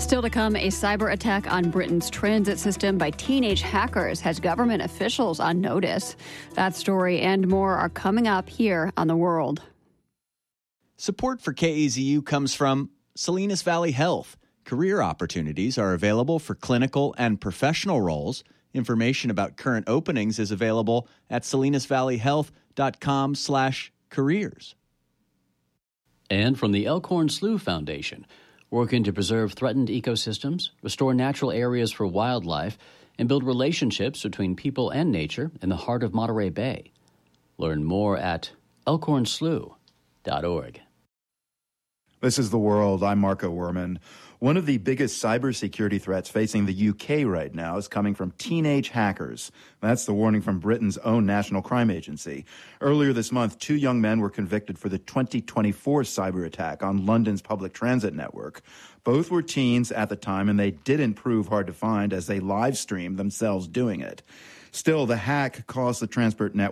Still to come, a cyber attack on Britain's transit system by teenage hackers has government officials on notice. That story and more are coming up here on The World. Support for KAZU comes from Salinas Valley Health. Career opportunities are available for clinical and professional roles. Information about current openings is available at salinasvalleyhealth.com/careers. And from the Elkhorn Slough Foundation, working to preserve threatened ecosystems, restore natural areas for wildlife, and build relationships between people and nature in the heart of Monterey Bay. Learn more at elkhornslough.org. This is The World. I'm Marco Werman. One of the biggest cybersecurity threats facing the UK right now is coming from teenage hackers. That's the warning from Britain's own National Crime Agency. Earlier this month, 2 young men were convicted for the 2024 cyber attack on London's public transit network. Both were teens at the time, and they didn't prove hard to find as they live streamed themselves doing it. Still, the hack caused the transport network